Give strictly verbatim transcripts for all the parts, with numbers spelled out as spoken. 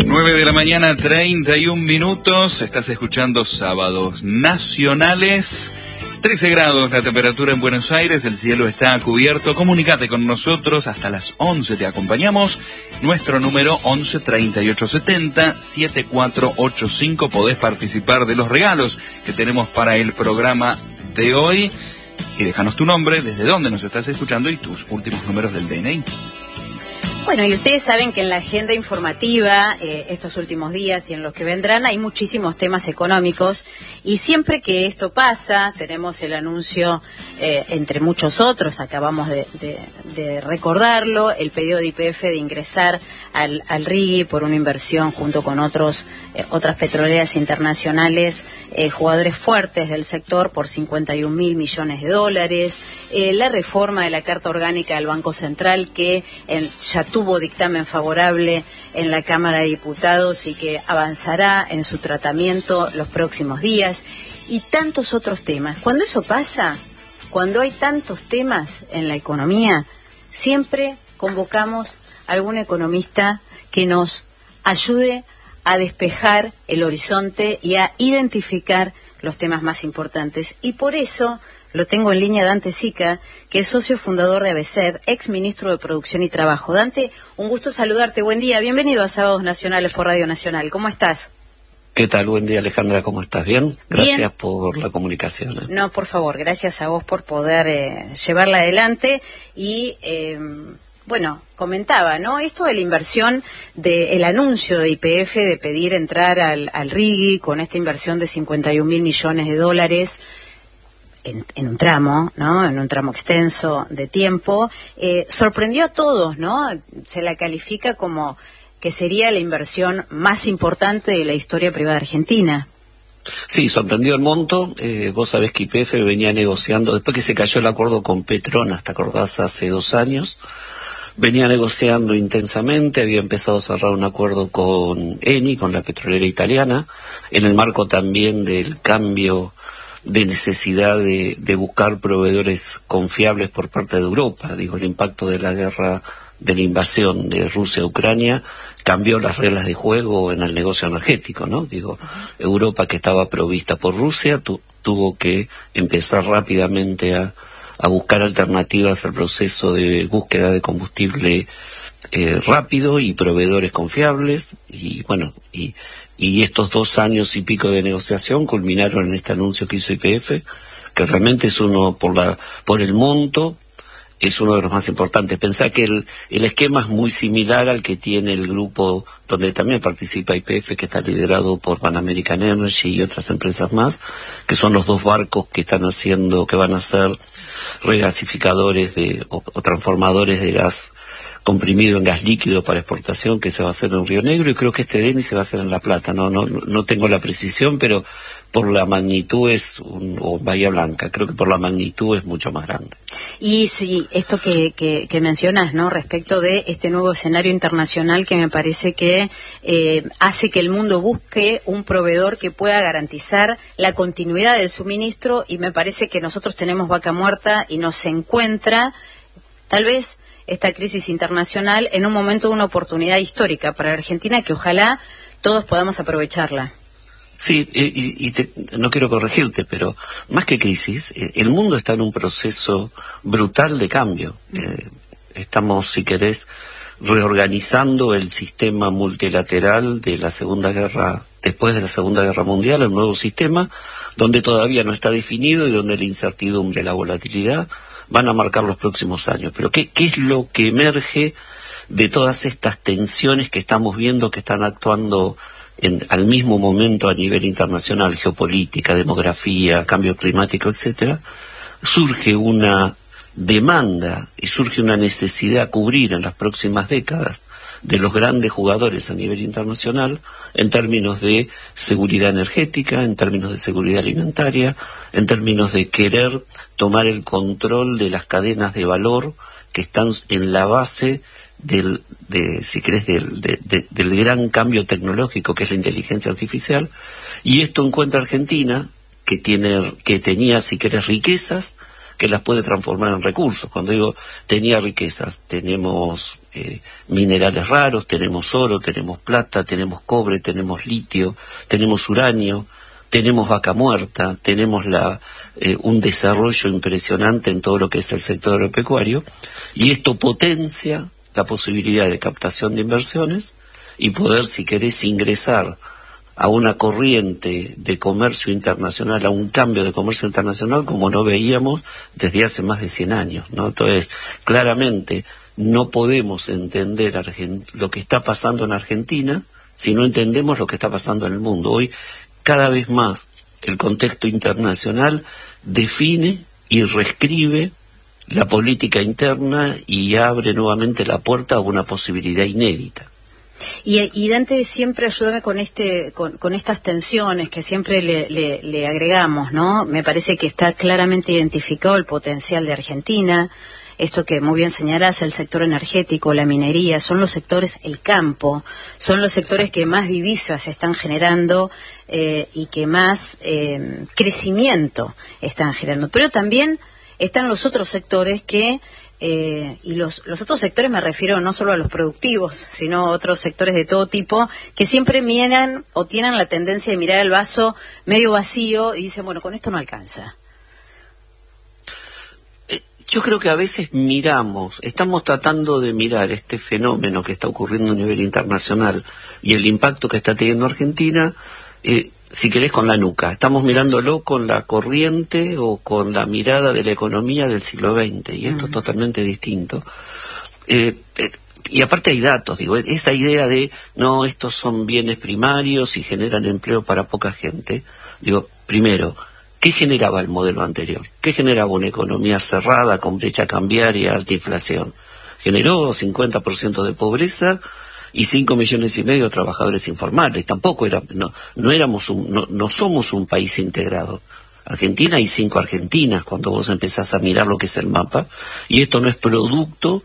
nueve de la mañana, treinta y un minutos. Estás escuchando Sábados Nacionales. trece grados la temperatura en Buenos Aires, el cielo está cubierto. Comunicate con nosotros, hasta las once te acompañamos. Nuestro número once treinta y ocho setenta setenta y cuatro ochenta y cinco. Podés participar de los regalos que tenemos para el programa de hoy. Y déjanos tu nombre, desde dónde nos estás escuchando y tus últimos números del D N I. Bueno, y ustedes saben que en la agenda informativa, eh, estos últimos días y en los que vendrán, hay muchísimos temas económicos, y siempre que esto pasa, tenemos el anuncio, eh, entre muchos otros, acabamos de, de, de recordarlo, el pedido de Y P F de ingresar al, al R I G I por una inversión junto con otros eh, otras petroleras internacionales, eh, jugadores fuertes del sector, por cincuenta y un mil millones de dólares, eh, la reforma de la Carta Orgánica del Banco Central, que en, ya tuvo dictamen favorable en la Cámara de Diputados y que avanzará en su tratamiento los próximos días, y tantos otros temas. Cuando eso pasa, cuando hay tantos temas en la economía, siempre convocamos a algún economista que nos ayude a despejar el horizonte y a identificar los temas más importantes. Y por eso lo tengo en línea Dante Sica, que es socio fundador de ABESEB, ex ministro de Producción y Trabajo. Dante, un gusto saludarte, buen día, bienvenido a Sábados Nacionales por Radio Nacional, ¿cómo estás? ¿Qué tal? Buen día, Alejandra, ¿cómo estás? ¿Bien? Gracias Bien. por la comunicación. ¿eh? No, por favor, gracias a vos por poder eh, llevarla adelante. Y, eh, bueno, comentaba, ¿no? Esto de la inversión, del anuncio de Y P F de pedir entrar al, al R I G I con esta inversión de cincuenta y un mil millones de dólares, En, en un tramo, ¿no? En un tramo extenso de tiempo, eh, sorprendió a todos, ¿no? Se la califica como que sería la inversión más importante de la historia privada argentina. Sí, sorprendió el monto. Eh, vos sabés que Y P F venía negociando, después que se cayó el acuerdo con Petronas, ¿te acordás? Hace dos años, venía negociando intensamente, había empezado a cerrar un acuerdo con Eni, con la petrolera italiana, en el marco también del cambio de necesidad de, de buscar proveedores confiables por parte de Europa. Digo, el impacto de la guerra, de la invasión de Rusia a Ucrania, cambió las reglas de juego en el negocio energético, ¿no? Digo, Europa, que estaba provista por Rusia, tu, tuvo que empezar rápidamente a, a buscar alternativas al proceso de búsqueda de combustible eh, rápido y proveedores confiables, y bueno, y Y estos dos años y pico de negociación culminaron en este anuncio que hizo Y P F, que realmente es uno, por la por el monto, es uno de los más importantes. Pensá que el, el esquema es muy similar al que tiene el grupo donde también participa Y P F, que está liderado por Pan American Energy y otras empresas más, que son los dos barcos que están haciendo, que van a ser regasificadores de, o, o transformadores de gas comprimido en gas líquido para exportación, que se va a hacer en Río Negro, y creo que este D N I se va a hacer en La Plata. No no no tengo la precisión, pero por la magnitud es, un, o Bahía Blanca, creo que por la magnitud es mucho más grande. Y sí, esto que, que, que mencionas, ¿no? Respecto de este nuevo escenario internacional, que me parece que eh, hace que el mundo busque un proveedor que pueda garantizar la continuidad del suministro, y me parece que nosotros tenemos vaca muerta y nos encuentra, tal vez, esta crisis internacional en un momento de una oportunidad histórica para Argentina, que ojalá todos podamos aprovecharla. Sí, y, y te, no quiero corregirte, pero más que crisis, el mundo está en un proceso brutal de cambio. Eh, estamos, si querés, reorganizando el sistema multilateral de la Segunda Guerra, después de la Segunda Guerra Mundial, el nuevo sistema, donde todavía no está definido y donde la incertidumbre, la volatilidad van a marcar los próximos años. Pero ¿qué, qué es lo que emerge de todas estas tensiones que estamos viendo, que están actuando en, al mismo momento a nivel internacional, geopolítica, demografía, cambio climático, etcétera? Surge una demanda y surge una necesidad a cubrir en las próximas décadas de los grandes jugadores a nivel internacional, en términos de seguridad energética, en términos de seguridad alimentaria, en términos de querer tomar el control de las cadenas de valor que están en la base del, de, si querés, del, de, de, del gran cambio tecnológico que es la inteligencia artificial. Y esto encuentra Argentina, que tiene, que tenía, si querés, riquezas, que las puede transformar en recursos. Cuando digo tenía riquezas, tenemos eh, minerales raros, tenemos oro, tenemos plata, tenemos cobre, tenemos litio, tenemos uranio, tenemos vaca muerta, tenemos la, eh, un desarrollo impresionante en todo lo que es el sector agropecuario, y esto potencia la posibilidad de captación de inversiones y poder, si querés, ingresar a una corriente de comercio internacional, a un cambio de comercio internacional como no veíamos desde hace más de cien años, ¿no? Entonces, claramente, no podemos entender Argent- lo que está pasando en Argentina si no entendemos lo que está pasando en el mundo. Hoy, cada vez más, el contexto internacional define y reescribe la política interna y abre nuevamente la puerta a una posibilidad inédita. Y, y Dante, siempre ayúdame con este, con, con estas tensiones que siempre le, le, le agregamos, ¿no? Me parece que está claramente identificado el potencial de Argentina. Esto que muy bien señalás, el sector energético, la minería, son los sectores, el campo, son los sectores Exacto. que más divisas están generando eh, y que más eh, crecimiento están generando. Pero también están los otros sectores que, eh, y los, los otros sectores me refiero no solo a los productivos, sino a otros sectores de todo tipo, que siempre miran o tienen la tendencia de mirar el vaso medio vacío y dicen, bueno, con esto no alcanza. Yo creo que a veces miramos, estamos tratando de mirar este fenómeno que está ocurriendo a nivel internacional y el impacto que está teniendo Argentina, eh, si querés, con la nuca. Estamos mirándolo con la corriente o con la mirada de la economía del siglo veinte, y esto uh-huh. es totalmente distinto. Eh, eh, y aparte hay datos, digo, esa idea de, no, estos son bienes primarios y generan empleo para poca gente. Digo, primero, ¿qué generaba el modelo anterior? ¿Qué generaba una economía cerrada, con brecha cambiaria, alta inflación? Generó cincuenta por ciento de pobreza y cinco millones y medio de trabajadores informales. Tampoco era, no, no éramos un, no, no somos un país integrado. Argentina hay cinco Argentinas cuando vos empezás a mirar lo que es el mapa, y esto no es producto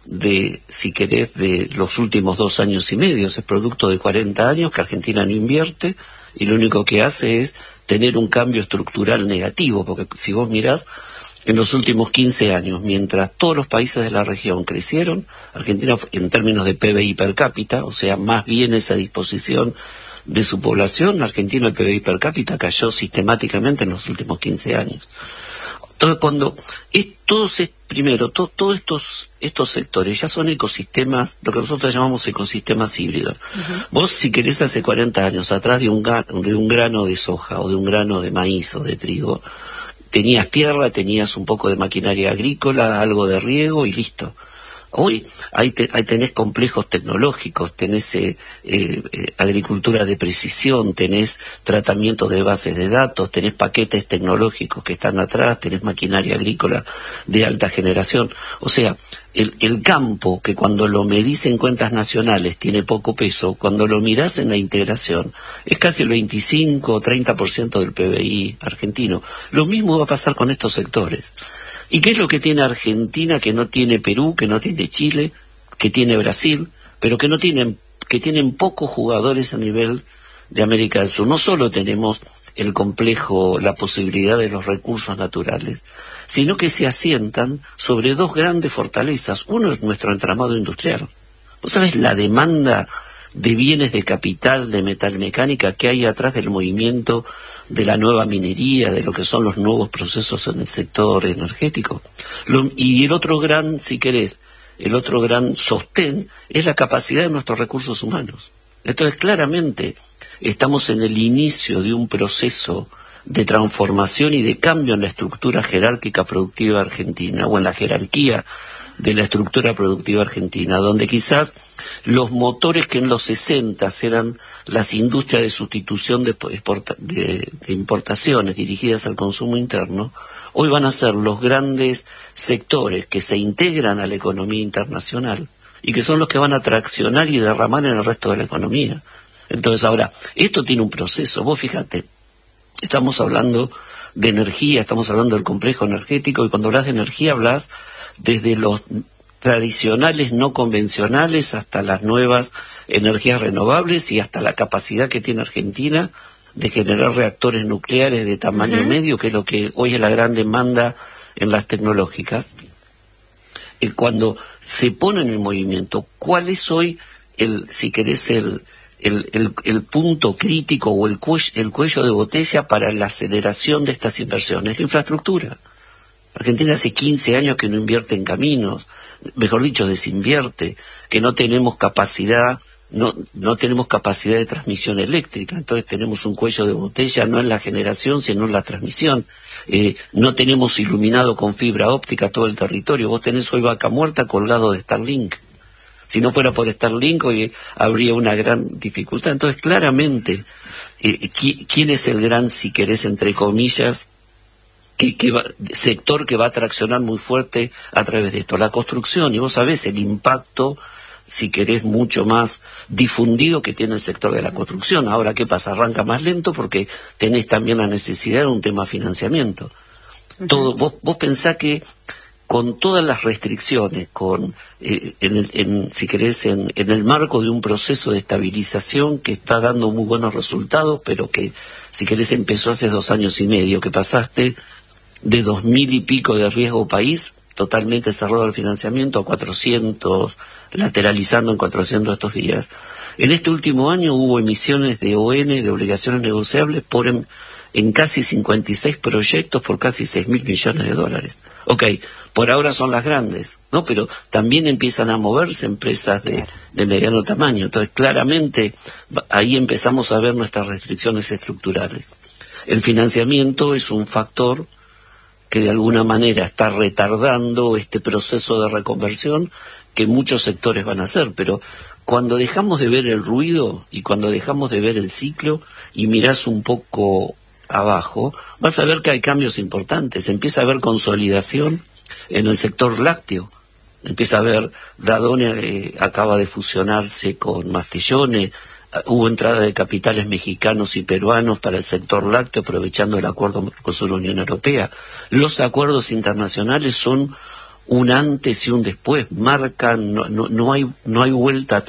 de, si querés, de los últimos dos años y medio, es producto de cuarenta años que Argentina no invierte, y lo único que hace es tener un cambio estructural negativo, porque si vos mirás, en los últimos quince años, mientras todos los países de la región crecieron, Argentina en términos de P B I per cápita, o sea, más bienes a disposición de su población, Argentina el P B I per cápita cayó sistemáticamente en los últimos quince años. Entonces, cuando es, todos es, primero, to, todos estos estos sectores ya son ecosistemas, lo que nosotros llamamos ecosistemas híbridos. Uh-huh. Vos, si querés, hace cuarenta años atrás de un, de un grano de soja o de un grano de maíz o de trigo, tenías tierra, tenías un poco de maquinaria agrícola, algo de riego y listo. Hoy ahí, te, ahí tenés complejos tecnológicos, tenés eh, eh, agricultura de precisión, tenés tratamiento de bases de datos, tenés paquetes tecnológicos que están atrás, tenés maquinaria agrícola de alta generación. O sea, el, el campo, que cuando lo medís en cuentas nacionales tiene poco peso, cuando lo mirás en la integración, es casi el veinticinco o treinta por ciento del P B I argentino. Lo mismo va a pasar con estos sectores. ¿Y qué es lo que tiene Argentina que no tiene Perú, que no tiene Chile, que tiene Brasil, pero que no tienen, que tienen pocos jugadores a nivel de América del Sur? No solo tenemos el complejo, la posibilidad de los recursos naturales, sino que se asientan sobre dos grandes fortalezas. Uno es nuestro entramado industrial. ¿Vos sabés la demanda de bienes de capital, de metalmecánica que hay atrás del movimiento de la nueva minería, de lo que son los nuevos procesos en el sector energético? Lo, y el otro gran, si querés, el otro gran sostén es la capacidad de nuestros recursos humanos. Entonces, claramente, estamos en el inicio de un proceso de transformación y de cambio en la estructura jerárquica productiva argentina, o en la jerarquía de la estructura productiva argentina, donde quizás los motores que en los sesenta eran las industrias de sustitución de, de, de importaciones dirigidas al consumo interno, hoy van a ser los grandes sectores que se integran a la economía internacional y que son los que van a traccionar y derramar en el resto de la economía. Entonces, ahora, esto tiene un proceso. Vos fíjate, estamos hablando de energía, estamos hablando del complejo energético, y cuando hablas de energía hablas desde los tradicionales no convencionales hasta las nuevas energías renovables y hasta la capacidad que tiene Argentina de generar reactores nucleares de tamaño uh-huh. medio, que es lo que hoy es la gran demanda en las tecnológicas. eh, cuando se pone en el movimiento, ¿cuál es hoy, el, si querés, el, el, el, el punto crítico o el cuello, el cuello de botella para la aceleración de estas inversiones? La infraestructura. Argentina hace quince años que no invierte en caminos, mejor dicho, desinvierte, que no tenemos capacidad, no, no tenemos capacidad de transmisión eléctrica, entonces tenemos un cuello de botella no en la generación, sino en la transmisión. Eh, no tenemos iluminado con fibra óptica todo el territorio. Vos tenés hoy Vaca Muerta colgado de Starlink. Si no fuera por Starlink, hoy habría una gran dificultad. Entonces, claramente, eh, ¿quién es el gran, si querés, entre comillas, que, que va, sector que va a traccionar muy fuerte a través de esto? La construcción, y vos sabés el impacto, si querés, mucho más difundido que tiene el sector de la construcción. Ahora, ¿qué pasa? Arranca más lento porque tenés también la necesidad de un tema de financiamiento. Uh-huh. Todo, vos, vos pensás que con todas las restricciones, con eh, en, el, en, si querés, en, en el marco de un proceso de estabilización que está dando muy buenos resultados, pero que, si querés, empezó hace dos años y medio, que pasaste de dos mil y pico de riesgo país, totalmente cerrado al financiamiento, a cuatrocientos, lateralizando en cuatrocientos estos días. En este último año hubo emisiones de O N, de obligaciones negociables, por en, en casi cincuenta y seis proyectos por casi seis mil millones de dólares. Ok, por ahora son las grandes, ¿no? Pero también empiezan a moverse empresas de, de mediano tamaño. Entonces, claramente, ahí empezamos a ver nuestras restricciones estructurales. El financiamiento es un factor que de alguna manera está retardando este proceso de reconversión que muchos sectores van a hacer, pero cuando dejamos de ver el ruido y cuando dejamos de ver el ciclo y mirás un poco abajo, vas a ver que hay cambios importantes. Empieza a haber consolidación en el sector lácteo, empieza a haber, Danone eh, acaba de fusionarse con Mastellone, hubo entrada de capitales mexicanos y peruanos para el sector lácteo aprovechando el acuerdo con la Unión Europea. Los acuerdos internacionales son un antes y un después, marcan, no, no, no hay, no hay vuelta atrás.